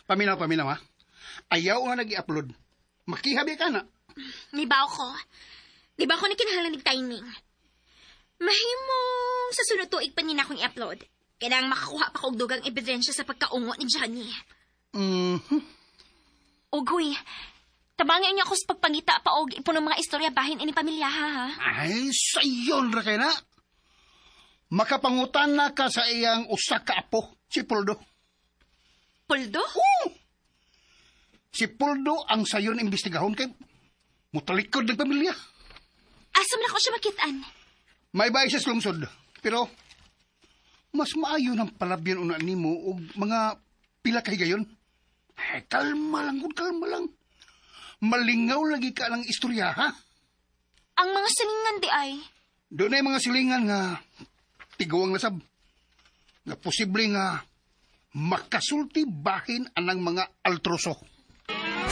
Paminaw ha. Ayaw nga nag-i-upload. Makihabi ka na. Nibaw ko. Di ba ako na kinahanglan ng timing? Mahimong sa sunod tuig pa niya akong i-upload. Kailangang makakuha pa kong dugang ebidensya sa pagkaungo ni Johnny. Ugoy, tabangan niyo ako sa pagpangita pa og ipunong mga istorya bahin ini pamilya ha. Ay, sayon ra kay na. Makapangutan na ka sa iyang usa ka apo, si Puldo. Puldo? Si Puldo ang sayon imbestigahon kay mutalikod ng pamilya. Asa man ako siya makitaan? May bahay sa lungsod, pero mas maayo ng palabyan una nimo og mga pila kay gayon. Ay, kalma lang. Malingaw lagi ka ng istorya, ha? Ang mga silingan di ay? Doon ay mga silingan nga tigawang nasab. Nga posible nga makasulti bahin anang mga altroso.